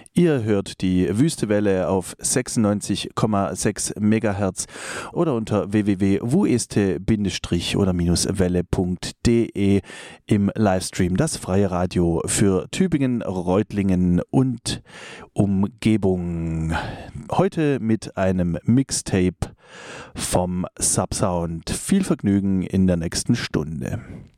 Ihr hört die Wüstewelle auf 96,6 MHz oder unter www.wueste-oder-welle.de im Livestream, das freie Radio für Tübingen, Reutlingen und Umgebung. Heute mit einem Mixtape vom Subsound. Viel Vergnügen in der nächsten Stunde.